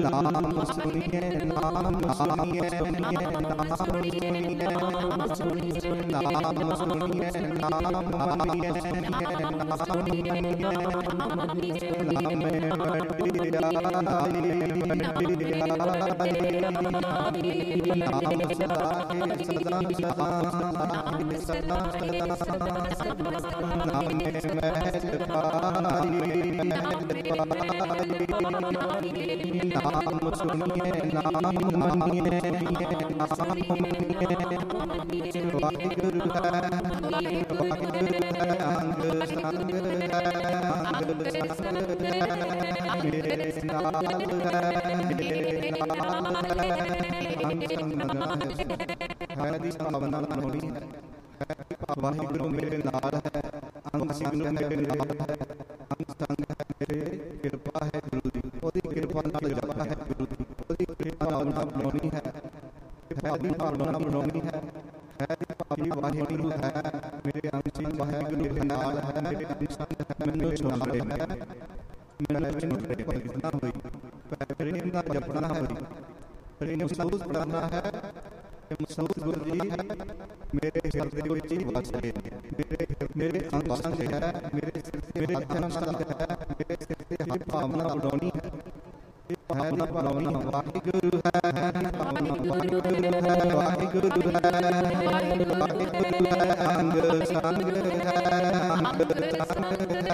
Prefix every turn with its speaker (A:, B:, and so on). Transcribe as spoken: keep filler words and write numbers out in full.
A: नाम सुनिए नाम सुनिए नाम सुनिए नाम सुनिए नाम सुनिए नाम मानिए नाम सुनिए नाम में बड़ी रानी बड़ी रानी नाम सदा सदा सदा सदा नाम में महल पाई नाम सुनिए नाम मानिए नाम सुनिए वाहिगुरु है वाहिगुरु है अंग संग है अंग संग है मेरे नाल है मेरे नाल है अंग संग है हरि भावना नोड़ी है वाहिगुरु मेरे नाल है अंग संग मेरे नाल है अंग संग है मेरे कृपा है गुरु दी ओदी कृपा नाल जपा है गुरु दी ओदी कृपा नाल बनोनी है हरि भावना बनोनी है हरि भावी वाहिगुरु है मेरे अंग संग वाहिगुरु मेरे नाल है मेरे अंग संग है मैनू छोड़े है मैनू छोड़े भजना हुई प्रेम ना जपना है प्रेम महसूस पढ़ना है महसूस गुरु जी है मेरे हृदय विच वसदे मेरे मेरे अंग संग है मेरे मेरे अंग संग है मेरे सिर ते भावना उड़ानी है भावना उड़ानी वाहिगुरु है वाहिगुरु है वाहिगुरु है वाहिगुरु है अंग संग है अंग संग है